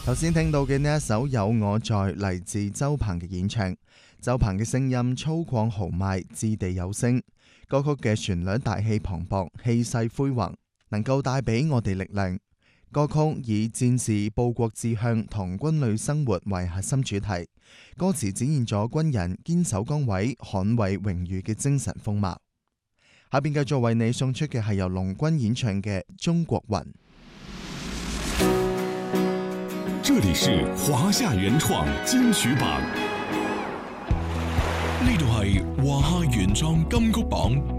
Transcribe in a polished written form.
頭先聽到嘅呢一首《有我在》嚟自周鵬嘅演唱，周鵬嘅聲音粗獷豪邁，掷地有聲。歌曲嘅旋律大氣磅礴，氣勢恢宏，能夠帶俾我哋力量。歌曲以戰士報國志向同軍旅生活為核心主題，歌詞展現咗軍人堅守崗位、捍衛榮譽嘅精神風貌。下邊繼續為你送出嘅係由龍軍演唱嘅《中國魂》。 這裏是華夏原創金曲榜，呢度係華夏原創金曲榜。